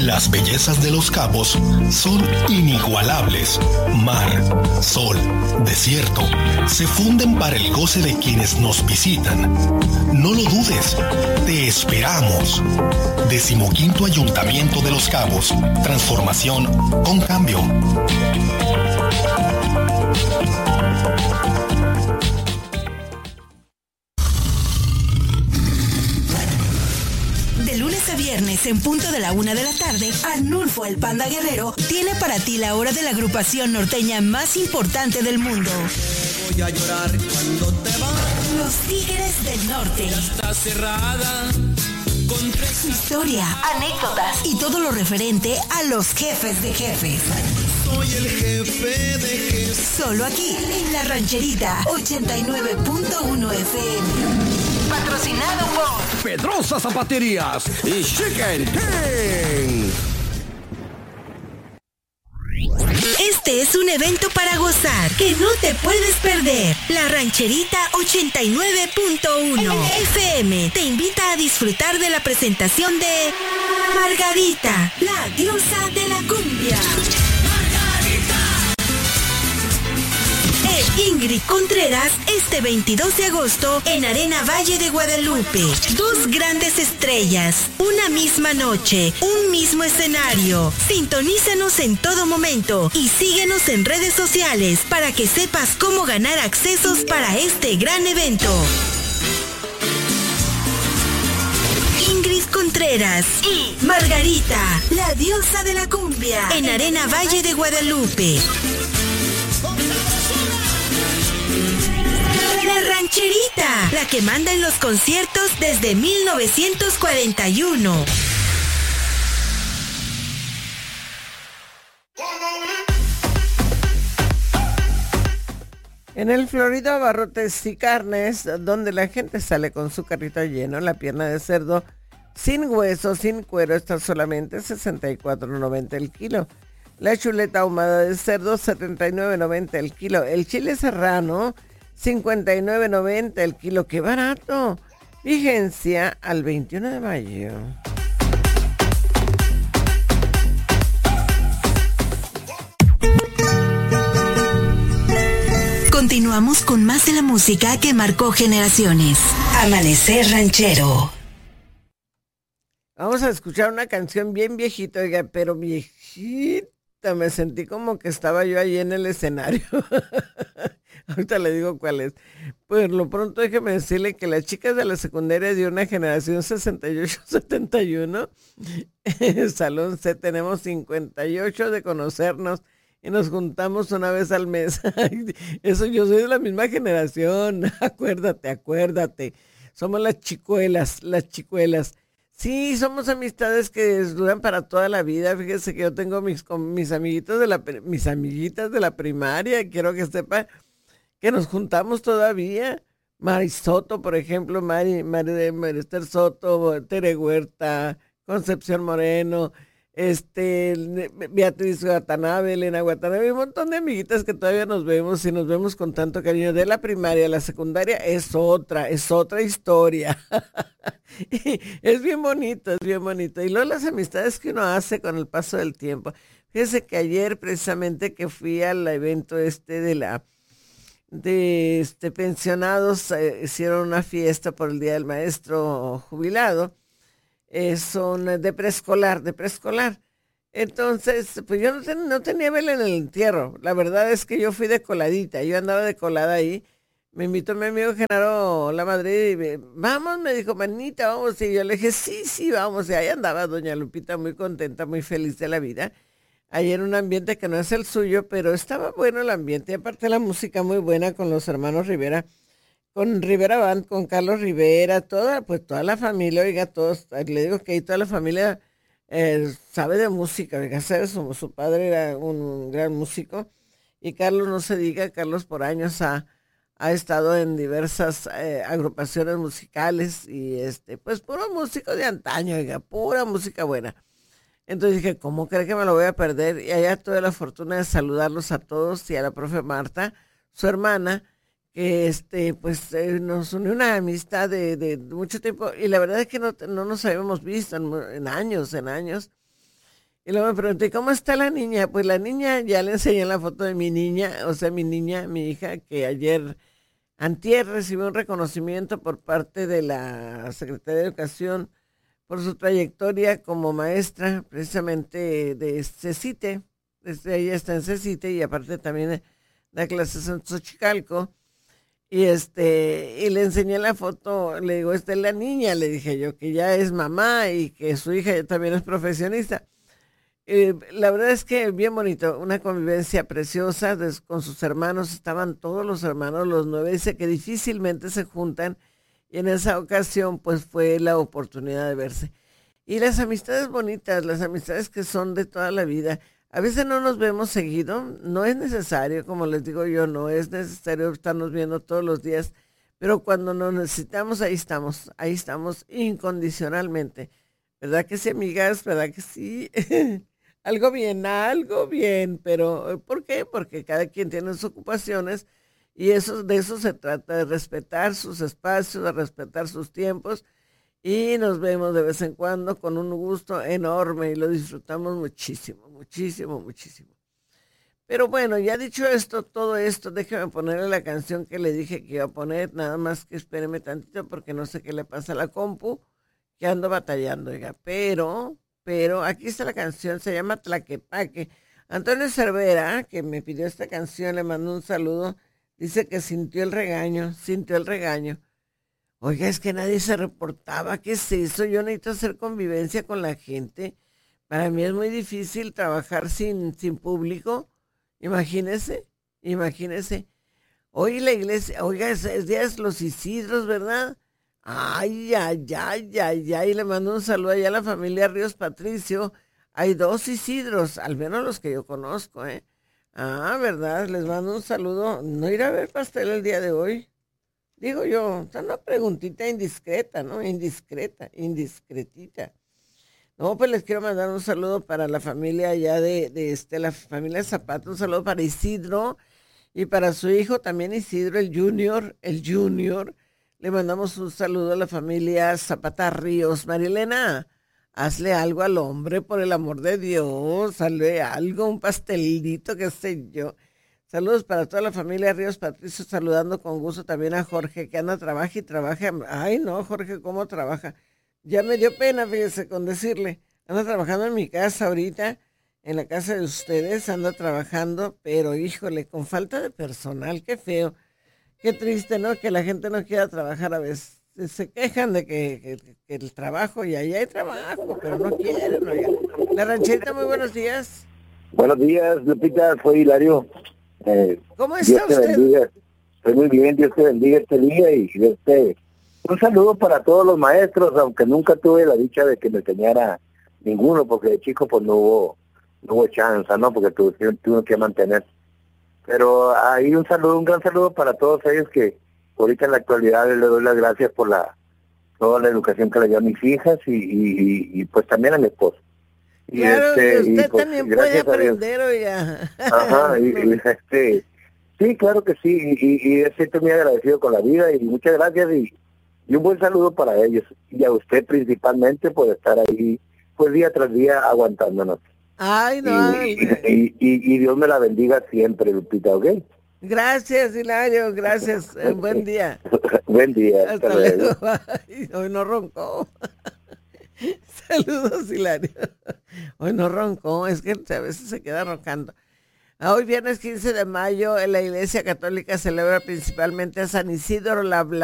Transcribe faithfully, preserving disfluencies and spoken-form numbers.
Las bellezas de Los Cabos son inigualables. Mar, sol, desierto, se funden para el goce de quienes nos visitan. No lo dudes, te esperamos. Decimoquinto Ayuntamiento de Los Cabos. Transformación con cambio. De lunes a viernes, en punto de la una de la tarde, Arnulfo el Panda Guerrero tiene para ti la hora de la agrupación norteña más importante del mundo. Voy a llorar cuando te vas. Los Tigres del Norte. Ya está cerrada. Con tres... Su historia, anécdotas y todo lo referente a los jefes de jefes. Soy el jefe de jefes. Solo aquí, en La Rancherita, ochenta y nueve punto uno F M. Patrocinado por Pedrosa Zapaterías y Chicken King. Este es un evento para gozar que no te puedes perder. La Rancherita ochenta y nueve punto uno F M te invita a disfrutar de la presentación de Margarita, la diosa de la cumbia. Ingrid Contreras este veintidós de agosto en Arena Valle de Guadalupe. Dos grandes estrellas, una misma noche, un mismo escenario. Sintonízanos en todo momento y síguenos en redes sociales para que sepas cómo ganar accesos para este gran evento. Ingrid Contreras y Margarita, la diosa de la cumbia, en Arena Valle de Guadalupe. La Rancherita, la que manda en los conciertos desde mil novecientos cuarenta y uno. En el Florida Abarrotes y Carnes, donde la gente sale con su carrito lleno, la pierna de cerdo sin hueso, sin cuero, está solamente sesenta y cuatro noventa el kilo. La chuleta ahumada de cerdo, setenta y nueve noventa el kilo. El chile serrano, cincuenta y nueve noventa el kilo. ¡Qué barato! Vigencia al veintiuno de mayo. Continuamos con más de la música que marcó generaciones. Amanecer Ranchero. Vamos a escuchar una canción bien viejita, oiga, pero viejita. Me sentí como que estaba yo ahí en el escenario. Ahorita le digo cuál es. Por lo pronto déjeme decirle que las chicas de la secundaria de una generación sesenta y ocho setenta y uno, en el Salón C tenemos cincuenta y ocho de conocernos y nos juntamos una vez al mes. Eso, yo soy de la misma generación. Acuérdate, acuérdate. Somos las chicuelas, las chicuelas. Sí, somos amistades que duran para toda la vida. Fíjese que yo tengo mis, con mis amiguitos de la, mis amiguitas de la primaria. Quiero que sepa que nos juntamos todavía. Mari Soto, por ejemplo, Mari, Mari, Mari Esther Soto, Tere Huerta, Concepción Moreno, este, Beatriz Watanabe, Elena Watanabe, un montón de amiguitas que todavía nos vemos y nos vemos con tanto cariño. De la primaria a la secundaria es otra, es otra historia. Es bien bonito, es bien bonito. Y luego las amistades que uno hace con el paso del tiempo. Fíjese que ayer precisamente que fui al evento este de la de este pensionados, eh, hicieron una fiesta por el Día del Maestro Jubilado. Es un de preescolar, de preescolar. Entonces, pues yo no, ten, no tenía vela en el entierro. La verdad es que yo fui de coladita, yo andaba de colada ahí. Me invitó mi amigo Genaro La Madrid y me, vamos, me dijo, manita, vamos. Y yo le dije, sí, sí, vamos. Y ahí andaba doña Lupita muy contenta, muy feliz de la vida. Ahí en un ambiente que no es el suyo, pero estaba bueno el ambiente. Y aparte la música muy buena con los hermanos Rivera, con Rivera Band, con Carlos Rivera, toda, pues toda la familia, oiga, todos, le digo que ahí toda la familia eh, sabe de música, oiga, sabe, su, su padre era un, un gran músico. Y Carlos, no se diga, Carlos por años ha... ha estado en diversas eh, agrupaciones musicales y este, pues puro músico de antaño, oiga, pura música buena. Entonces dije, ¿cómo cree que me lo voy a perder? Y allá tuve la fortuna de saludarlos a todos y a la profe Marta, su hermana, que este, pues eh, nos unió una amistad de, de mucho tiempo y la verdad es que no, no nos habíamos visto en, en años, en años. Y luego me pregunté, ¿cómo está la niña? Pues la niña, ya le enseñé la foto de mi niña, o sea, mi niña, mi hija, que ayer, antier, recibió un reconocimiento por parte de la Secretaría de Educación por su trayectoria como maestra, precisamente de CECITE. Desde ella está en CECITE y aparte también da clases en Xochicalco. Y este, y le enseñé la foto, le digo, esta es la niña, le dije yo, que ya es mamá y que su hija también es profesionista. Eh, la verdad es que bien bonito, una convivencia preciosa des, con sus hermanos, estaban todos los hermanos, los nueve, dice que difícilmente se juntan y en esa ocasión pues fue la oportunidad de verse. Y las amistades bonitas, las amistades que son de toda la vida, a veces no nos vemos seguido, no es necesario, como les digo yo, no es necesario estarnos viendo todos los días, pero cuando nos necesitamos, ahí estamos, ahí estamos incondicionalmente. ¿Verdad que sí, amigas? ¿Verdad que sí? Algo bien, algo bien, pero ¿por qué? Porque cada quien tiene sus ocupaciones y eso, de eso se trata, de respetar sus espacios, de respetar sus tiempos y nos vemos de vez en cuando con un gusto enorme y lo disfrutamos muchísimo, muchísimo, muchísimo. Pero bueno, ya dicho esto, todo esto, déjeme ponerle la canción que le dije que iba a poner, nada más que espéreme tantito porque no sé qué le pasa a la compu, que ando batallando, oiga, pero... Pero aquí está la canción, se llama Tlaquepaque. Antonio Cervera, que me pidió esta canción, le mando un saludo, dice que sintió el regaño, sintió el regaño. Oiga, es que nadie se reportaba, ¿qué es eso? Yo necesito hacer convivencia con la gente. Para mí es muy difícil trabajar sin, sin público. Imagínese, imagínese. Hoy la iglesia, oiga, es, es día de los Isidros, ¿verdad? Ay, ay, ay, ay, ay, le mando un saludo allá a la familia Ríos Patricio. Hay dos Isidros, al menos los que yo conozco, ¿eh? Ah, ¿verdad? Les mando un saludo. No ir a ver pastel el día de hoy. Digo yo, es una preguntita indiscreta, ¿no? Indiscreta, indiscretita. No, pues les quiero mandar un saludo para la familia allá de, de este, la familia Zapata, un saludo para Isidro y para su hijo también Isidro, el Junior, el Junior. Le mandamos un saludo a la familia Zapata Ríos. Marilena, hazle algo al hombre, por el amor de Dios. Hazle algo, un pastelito, qué sé yo. Saludos para toda la familia Ríos Patricio, saludando con gusto también a Jorge, que anda, trabaja y trabaja. Ay, no, Jorge, ¿cómo trabaja? Ya me dio pena, fíjese, con decirle. Anda trabajando en mi casa ahorita, en la casa de ustedes, anda trabajando, pero híjole, con falta de personal, qué feo. Qué triste, ¿no? Que la gente no quiera trabajar a veces. Se quejan de que, que, que el trabajo, y ahí hay trabajo, pero no quieren, oiga. La Rancherita, muy buenos días. Buenos días, Lupita, soy Hilario. Eh, ¿Cómo está Dios usted? Te bendiga. Estoy muy bien, Dios te bendiga este día y este, un saludo para todos los maestros, aunque nunca tuve la dicha de que me enseñara ninguno, porque de chico pues no hubo, no hubo chance, ¿no? Porque tuve, tuve que mantener. Pero ahí un saludo, un gran saludo para todos ellos que ahorita en la actualidad les doy las gracias por la toda la educación que le dio a mis hijas y, y, y, y pues también a mi esposo. Y claro, este, usted y, pues, también puede aprender, oiga. Ajá, y, y este, sí, claro que sí, y, y, y estoy muy agradecido con la vida y muchas gracias y, y un buen saludo para ellos y a usted principalmente por estar ahí pues día tras día aguantándonos. Ay, no. Y, y, y, y Dios me la bendiga siempre, Lupita, ¿ok? Gracias, Hilario, gracias. Eh, buen día. Buen día. Hasta, hasta luego. Ay, hoy no roncó. Saludos, Hilario. Hoy no roncó, es que a veces se queda roncando. Hoy viernes quince de mayo en la Iglesia Católica celebra principalmente a San Isidro Labla.